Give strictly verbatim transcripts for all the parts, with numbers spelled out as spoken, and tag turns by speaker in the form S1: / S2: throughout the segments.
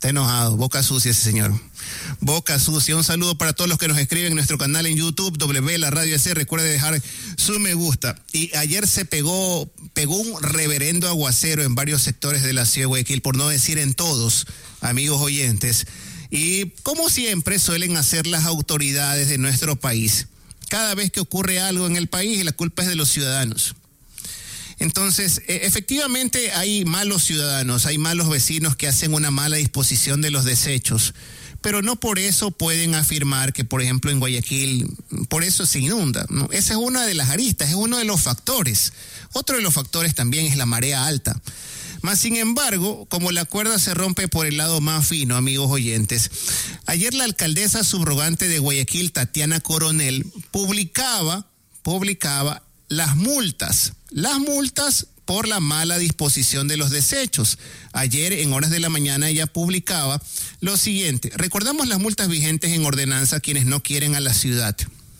S1: Está enojado, boca sucia ese señor. Boca sucia. Un saludo para todos los que nos escriben en nuestro canal en YouTube, W La Radio S. Recuerde dejar su me gusta. Y ayer se pegó, pegó un reverendo aguacero en varios sectores de la ciudad de Guayaquil, por no decir en todos, amigos oyentes. Y como siempre suelen hacer las autoridades de nuestro país. Cada vez que ocurre algo en el país, la culpa es de los ciudadanos. Entonces, efectivamente hay malos ciudadanos, hay malos vecinos que hacen una mala disposición de los desechos, pero no por eso pueden afirmar que, por ejemplo, en Guayaquil, por eso se inunda, ¿no? Esa es una de las aristas, es uno de los factores. Otro de los factores también es la marea alta. Más sin embargo, como la cuerda se rompe por el lado más fino, amigos oyentes, ayer la alcaldesa subrogante de Guayaquil, Tatiana Coronel, publicaba, publicaba las multas, las multas por la mala disposición de los desechos. Ayer, en horas de la mañana, ella publicaba lo siguiente. Recordamos las multas vigentes en ordenanza a quienes no quieren a la ciudad.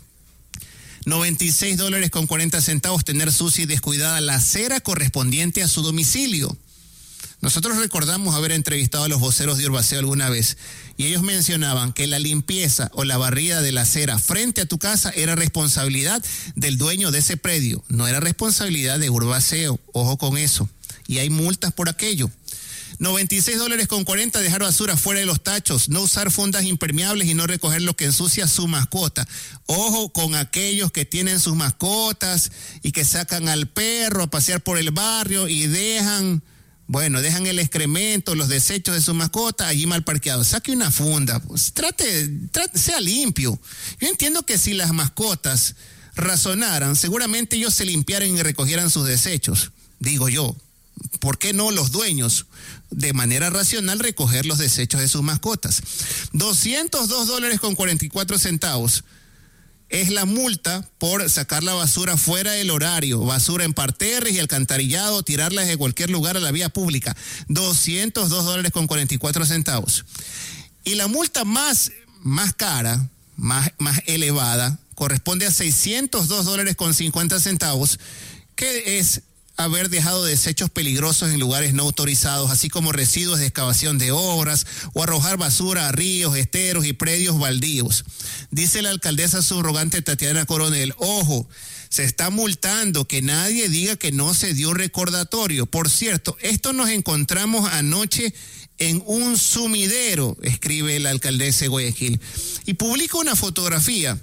S1: noventa y seis dólares con cuarenta centavos tener sucia y descuidada la acera correspondiente a su domicilio. Nosotros recordamos haber entrevistado a los voceros de Urbaceo alguna vez y ellos mencionaban que la limpieza o la barrida de la acera frente a tu casa era responsabilidad del dueño de ese predio, no era responsabilidad de Urbaceo, ojo con eso, y hay multas por aquello. noventa y seis dólares con cuarenta dejar basura fuera de los tachos, no usar fundas impermeables y no recoger lo que ensucia su mascota. Ojo con aquellos que tienen sus mascotas y que sacan al perro a pasear por el barrio y dejan... Bueno, dejan el excremento, los desechos de su mascota allí mal parqueados. Saque una funda, pues, trate, trate, sea limpio. Yo entiendo que si las mascotas razonaran, seguramente ellos se limpiaran y recogieran sus desechos, digo yo. ¿Por qué no los dueños, de manera racional, recoger los desechos de sus mascotas? doscientos dos dólares con cuarenta y cuatro centavos. Es la multa por sacar la basura fuera del horario, basura en parterres y alcantarillado, tirarla desde cualquier lugar a la vía pública. doscientos dos dólares con cuarenta y cuatro centavos. Y la multa más, más cara, más, más elevada, corresponde a seiscientos dos dólares con cincuenta centavos, que es haber dejado desechos peligrosos en lugares no autorizados, así como residuos de excavación de obras o arrojar basura a ríos, esteros y predios baldíos. Dice la alcaldesa subrogante Tatiana Coronel, ojo, se está multando, que nadie diga que no se dio recordatorio. Por cierto, esto nos encontramos anoche en un sumidero, escribe la alcaldesa de Guayaquil, y publica una fotografía.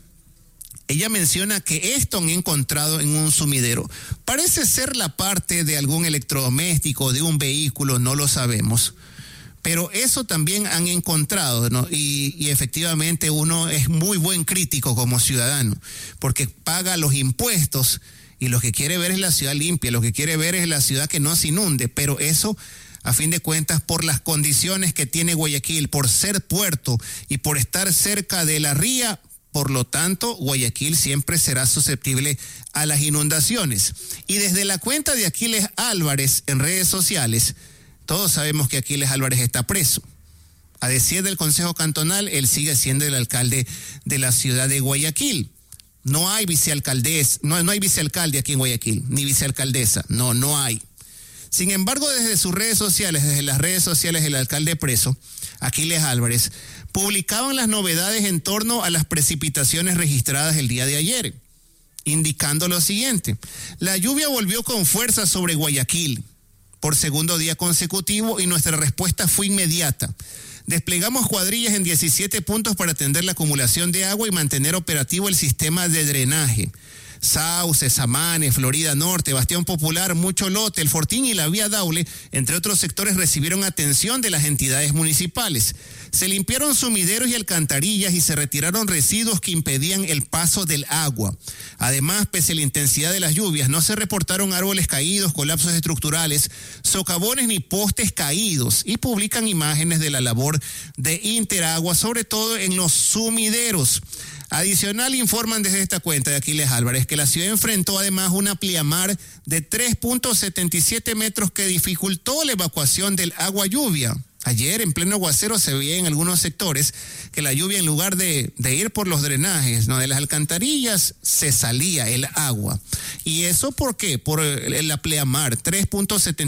S1: Ella menciona que esto han encontrado en un sumidero. Parece ser la parte de algún electrodoméstico, de un vehículo, no lo sabemos. Pero eso también han encontrado, ¿no? Y, y efectivamente uno es muy buen crítico como ciudadano, porque paga los impuestos y lo que quiere ver es la ciudad limpia, lo que quiere ver es la ciudad que no se inunde, pero eso... A fin de cuentas, por las condiciones que tiene Guayaquil, por ser puerto y por estar cerca de la ría, por lo tanto, Guayaquil siempre será susceptible a las inundaciones. Y desde la cuenta de Aquiles Álvarez en redes sociales, todos sabemos que Aquiles Álvarez está preso. A decir del Consejo Cantonal, él sigue siendo el alcalde de la ciudad de Guayaquil. No hay vicealcaldesa, no, no hay vicealcalde aquí en Guayaquil, ni vicealcaldesa, no, no hay. Sin embargo, desde sus redes sociales, desde las redes sociales del alcalde preso, Aquiles Álvarez, publicaban las novedades en torno a las precipitaciones registradas el día de ayer, indicando lo siguiente. La lluvia volvió con fuerza sobre Guayaquil por segundo día consecutivo y nuestra respuesta fue inmediata. Desplegamos cuadrillas en diecisiete puntos para atender la acumulación de agua y mantener operativo el sistema de drenaje. Sauce, Samanes, Florida Norte, Bastión Popular, Mucho Lote, El Fortín y la Vía Daule, entre otros sectores, recibieron atención de las entidades municipales. Se limpiaron sumideros y alcantarillas y se retiraron residuos que impedían el paso del agua. Además, pese a la intensidad de las lluvias, no se reportaron árboles caídos, colapsos estructurales, socavones ni postes caídos, y publican imágenes de la labor de Interagua, sobre todo en los sumideros. Adicional, informan desde esta cuenta de Aquiles Álvarez que la ciudad enfrentó además una pliamar de tres punto setenta y siete metros que dificultó la evacuación del agua lluvia. Ayer, en pleno aguacero, se veía en algunos sectores que la lluvia, en lugar de, de ir por los drenajes, no, de las alcantarillas, se salía el agua. ¿Y eso por qué? Por la pleamar, tres punto setenta y siete